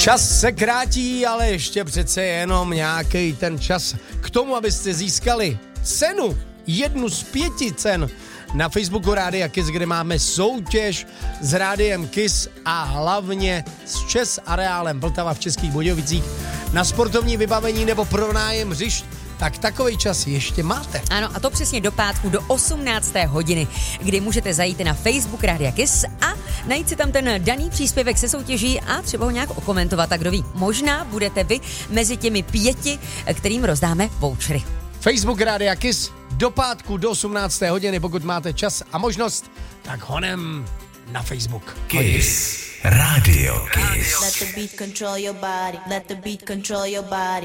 Čas se krátí, ale ještě přece jenom nějaký ten čas k tomu, abyste získali cenu, 1 z 5 cen na Facebooku Rádia Kiss, kde máme soutěž s Rádiem Kiss a hlavně s ČEZ Areálem Vltava v Českých Budějovicích na sportovní vybavení nebo pronájem hřišť. Tak takovej čas ještě máte. Ano, a to přesně do pátku do 18. hodiny, kdy můžete zajít na Facebook Rádia Kiss a najít si tam ten daný příspěvek se soutěží a třeba ho nějak okomentovat. A kdo ví, možná budete vy mezi těmi 5, kterým rozdáme vouchery. Facebook Rádia Kiss do pátku do 18. hodiny, pokud máte čas a možnost, tak honem na Facebook. Kiss. Radio Kiss. Let the beat control your body. Let the beat control your body.